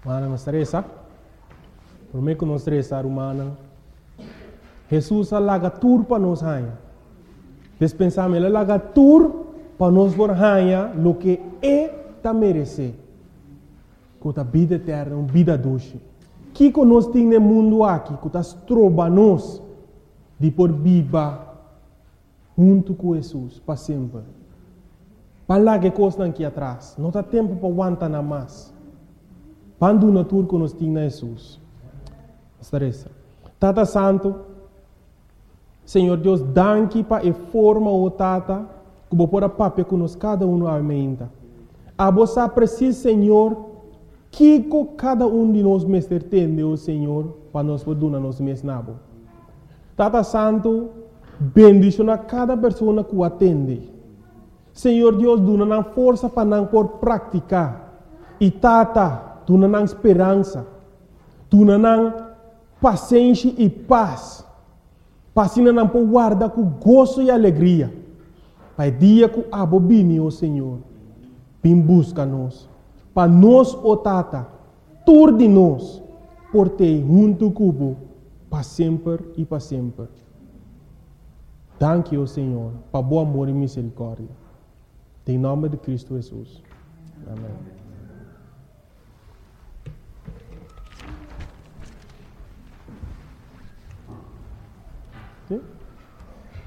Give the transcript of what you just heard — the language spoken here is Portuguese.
Mana não estressa. Por mim que não estressar humana. Jesus alaga tur para nós hanha. Despensamos ele alaga tur para nós por hanha lo que é ta merece. Com a vida eterna, uma vida doce. Que nós temos no mundo aqui, que nós trobamos de por viva junto com Jesus para sempre. Para lá que coisa aqui atrás, não tem tempo para aguentar nada mais. Quando na tour que nós temos Jesus. Estressa. Tata Santo, Senhor Deus, danke para a forma o Tata, que vou pôr a papel que nós cada um aumenta. A você precisa, Senhor, que cada um de nós mestre tem, o Senhor, para nós poder nos mesnabo. Tata Santo, bendiciona cada pessoa que o atende. Senhor Deus, dona força para não por praticar. E Tata, dona esperança. Dona paciência e paz. Passina não por guardar com gozo e alegria. Para dia que abobine, o Senhor, vem busca nós. Para nós, o Tata, tur de nós, por ter junto cubo, para sempre e para sempre. Danke, o Senhor, para bom amor e misericórdia. Em nome de Cristo Jesus. Amém. Sim?